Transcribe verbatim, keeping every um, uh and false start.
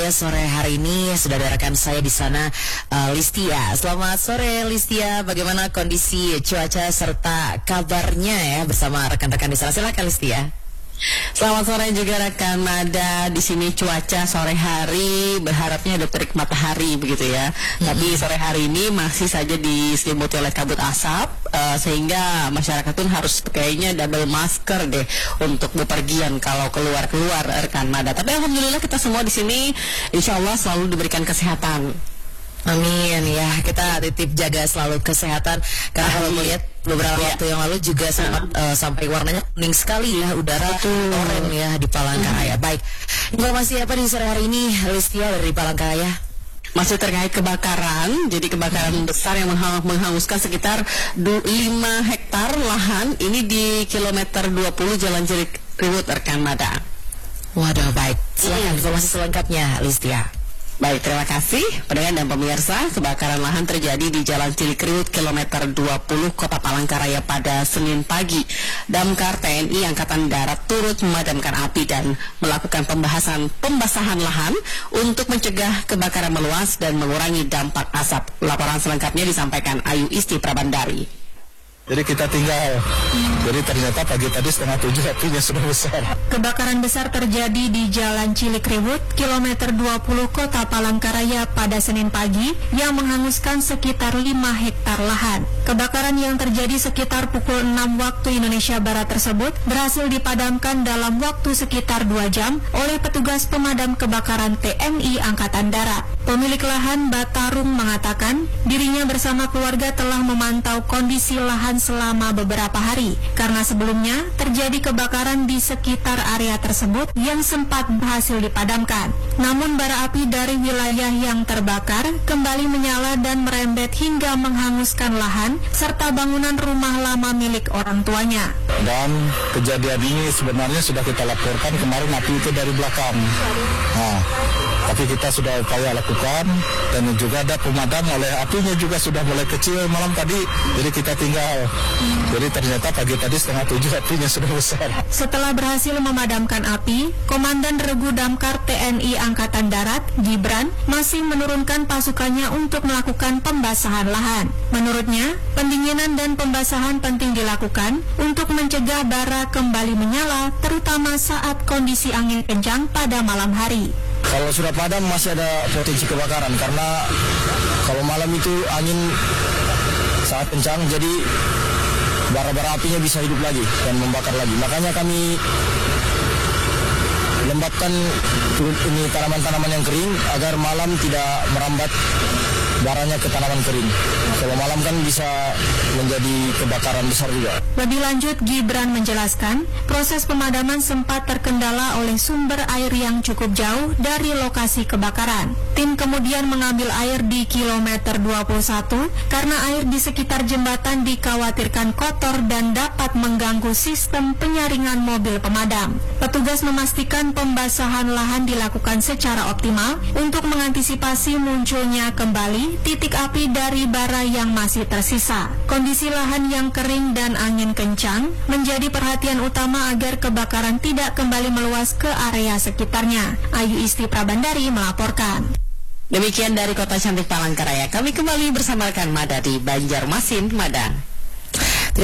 Palangkaraya sore hari ini sudah ada rekan saya di sana, uh, Listia. Selamat sore Listia, bagaimana kondisi cuaca serta kabarnya ya bersama rekan-rekan di sana? Silakan Listia. Selamat sore juga rekan Mada. Di sini cuaca sore hari berharapnya ada terik matahari begitu ya. Mm-hmm. Tapi sore hari ini masih saja diselimuti oleh kabut asap, uh, sehingga masyarakat pun harus kayaknya double masker deh untuk bepergian kalau keluar-keluar rekan Mada. Tapi alhamdulillah kita semua di sini insya Allah selalu diberikan kesehatan. Amin ya, kita titip jaga selalu kesehatan. Karena kalau melihat beberapa ya. waktu yang lalu juga sempat uh, sampai warnanya kuning sekali ya, udara oranye ya di Palangkaraya. Hmm. Baik, informasi apa di sore hari ini Listia dari Palangkaraya? Masih terkait kebakaran, jadi kebakaran hmm. besar yang menghang- menghanguskan sekitar lima hektar lahan ini di kilometer dua puluh Jalan Cilikriwut rekan Mada. Waduh, baik. Silakan informasi selengkapnya Listia. Baik, terima kasih pendengar dan pemirsa. Kebakaran lahan terjadi di Jalan Cilikriwut kilometer dua puluh Kota Palangkaraya pada Senin pagi. Damkar T N I Angkatan Darat turut memadamkan api dan melakukan pembahasan pembasahan lahan untuk mencegah kebakaran meluas dan mengurangi dampak asap. Laporan selengkapnya disampaikan Ayu Isti Prabandari. Jadi kita tinggal, jadi ternyata pagi tadi setengah tujuh apinya sudah besar. Kebakaran besar terjadi di Jalan Cilikriwut, kilometer dua puluh Kota Palangkaraya pada Senin pagi yang menghanguskan sekitar lima hektar lahan. Kebakaran yang terjadi sekitar pukul enam waktu Indonesia Barat tersebut berhasil dipadamkan dalam waktu sekitar dua jam oleh petugas pemadam kebakaran T N I Angkatan Darat. Pemilik lahan Batarung mengatakan dirinya bersama keluarga telah memantau kondisi lahan selama beberapa hari karena sebelumnya terjadi kebakaran di sekitar area tersebut yang sempat berhasil dipadamkan. Namun bara api dari wilayah yang terbakar kembali menyala dan merembet hingga menghanguskan lahan serta bangunan rumah lama milik orang tuanya. Dan kejadian ini sebenarnya sudah kita laporkan kemarin api itu dari belakang. Nah, tapi kita sudah upaya lakukan dan juga ada pemadam oleh apinya juga sudah mulai kecil malam tadi. Jadi kita tinggal. Jadi ternyata pagi tadi setengah tujuh apinya sudah besar. Setelah berhasil memadamkan api, Komandan Regu Damkar T N I Angkatan Darat, Gibran, masih menurunkan pasukannya untuk melakukan pembasahan lahan. Menurutnya, pendinginan dan pembasahan penting dilakukan untuk mencegah bara kembali menyala, terutama saat kondisi angin kencang pada malam hari. Kalau sudah padam masih ada potensi kebakaran karena kalau malam itu angin sangat kencang, jadi bara-bara apinya bisa hidup lagi dan membakar lagi. Makanya kami lembabkan ini tanaman-tanaman yang kering agar malam tidak merambat baranya ke tanaman kering. Kalau malam kan bisa menjadi kebakaran besar juga. Lebih lanjut, Gibran menjelaskan, proses pemadaman sempat terkendala oleh sumber air yang cukup jauh dari lokasi kebakaran. Tim kemudian mengambil air di kilometer dua puluh satu karena air di sekitar jembatan dikhawatirkan kotor dan dapat mengganggu sistem penyaringan mobil pemadam. Petugas memastikan pembasahan lahan dilakukan secara optimal untuk mengantisipasi munculnya kembali titik api dari bara yang masih tersisa. Kondisi lahan yang kering dan angin kencang menjadi perhatian utama agar kebakaran tidak kembali meluas ke area sekitarnya. Ayu Isti Prabandari melaporkan. Demikian dari Kota Cantik Palangkaraya. Kami kembali bersama rekan Mada di Banjarmasin, Mada.